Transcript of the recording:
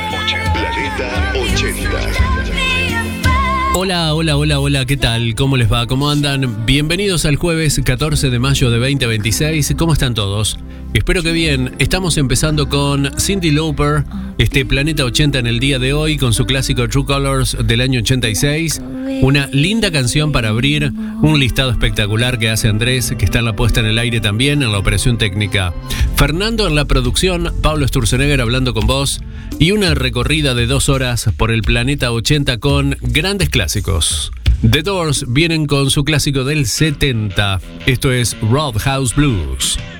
Planeta 80. Hola, hola, hola, hola, ¿qué tal? ¿Cómo les va? ¿Cómo andan? Bienvenidos al jueves 14 de mayo de 2026. ¿Cómo están todos? Espero que bien. Estamos empezando con Cyndi Lauper, Planeta 80 en el día de hoy, con su clásico True Colors del año 86. Una linda canción para abrir un listado espectacular que hace Andrés, que está en la puesta en el aire también, en la operación técnica. Fernando en la producción, Pablo Sturzenegger hablando con vos, y una recorrida de 2 horas por el Planeta 80 con grandes clásicos. The Doors vienen con su clásico del 70. Esto es Roadhouse Blues.